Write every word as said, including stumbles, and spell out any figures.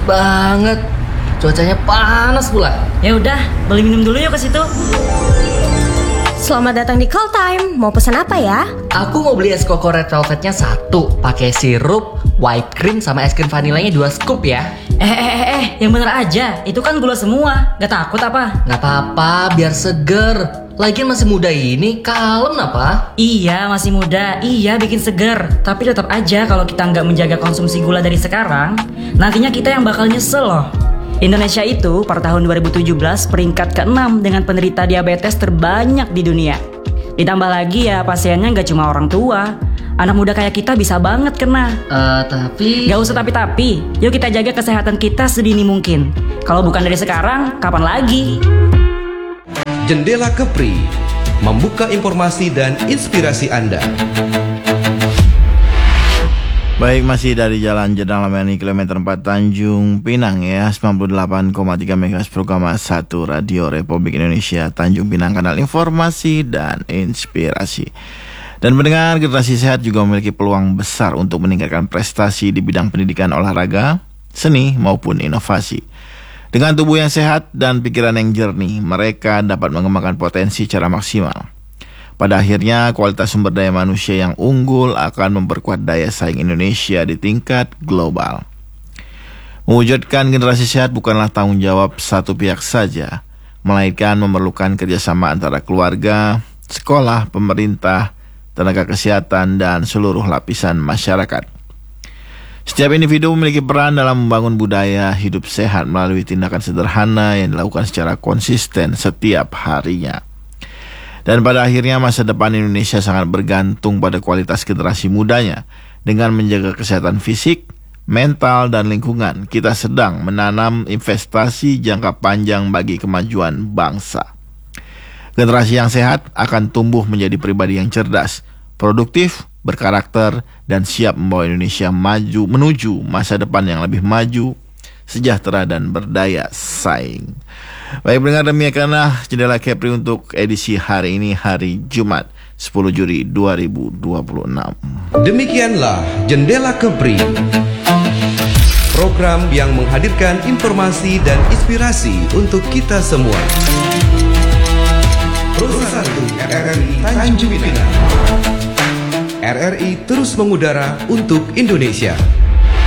banget. Cuacanya panas pula. Ya udah, beli minum dulu yuk ke situ. Selamat datang di Call Time. Mau pesan apa ya? Aku mau beli es koko red velvetnya satu, pakai sirup, whipped cream sama es krim vanilanya dua scoop ya. Eh eh eh eh, yang bener aja. Itu kan gula semua. Gak takut apa? Gak apa-apa, biar seger. Lagian masih muda ini, kalem apa? Iya, masih muda. Iya, bikin seger. Tapi tetap aja kalau kita nggak menjaga konsumsi gula dari sekarang, nantinya kita yang bakal nyesel loh. Indonesia itu per tahun dua ribu tujuh belas peringkat keenam dengan penderita diabetes terbanyak di dunia. Ditambah lagi ya pasiennya nggak cuma orang tua, anak muda kayak kita bisa banget kena. Eh uh, tapi... Gak usah tapi-tapi, yuk kita jaga kesehatan kita sedini mungkin. Kalau bukan dari sekarang, kapan lagi? Jendela Kepri, membuka informasi dan inspirasi Anda. Baik, masih dari Jalan Jedang Lamani kilometer empat Tanjung Pinang ya, sembilan puluh delapan koma tiga megahertz program satu Radio Republik Indonesia Tanjung Pinang, kanal informasi dan inspirasi. Dan mendengar, generasi sehat juga memiliki peluang besar untuk meningkatkan prestasi di bidang pendidikan, olahraga, seni maupun inovasi. Dengan tubuh yang sehat dan pikiran yang jernih, mereka dapat mengembangkan potensi secara maksimal. Pada akhirnya, kualitas sumber daya manusia yang unggul akan memperkuat daya saing Indonesia di tingkat global. Mewujudkan generasi sehat bukanlah tanggung jawab satu pihak saja, melainkan memerlukan kerjasama antara keluarga, sekolah, pemerintah, tenaga kesehatan, dan seluruh lapisan masyarakat. Setiap individu memiliki peran dalam membangun budaya hidup sehat melalui tindakan sederhana yang dilakukan secara konsisten setiap harinya. Dan pada akhirnya masa depan Indonesia sangat bergantung pada kualitas generasi mudanya. Dengan menjaga kesehatan fisik, mental, dan lingkungan, kita sedang menanam investasi jangka panjang bagi kemajuan bangsa. Generasi yang sehat akan tumbuh menjadi pribadi yang cerdas, produktif, berkarakter, dan siap membawa Indonesia maju menuju masa depan yang lebih maju, sejahtera, dan berdaya saing. Baik pendengar, demikianlah Jendela Kepri untuk edisi hari ini, hari Jumat sepuluh Juli dua ribu dua puluh enam. Demikianlah Jendela Kepri, program yang menghadirkan informasi dan inspirasi untuk kita semua. Perusahaan R R I Tanjung Pinang. R R I terus mengudara untuk Indonesia.